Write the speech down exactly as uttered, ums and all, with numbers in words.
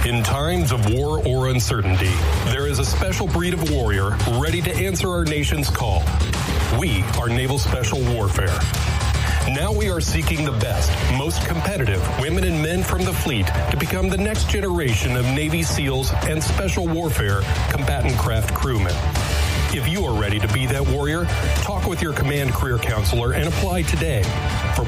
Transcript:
In times of war or uncertainty, there is a special breed of warrior ready to answer our nation's call. We are Naval Special Warfare. Now we are seeking the best, most competitive women and men from the fleet to become the next generation of Navy SEALs and Special Warfare combatant craft crewmen. If you are ready to be that warrior, talk with your command career counselor and apply today. For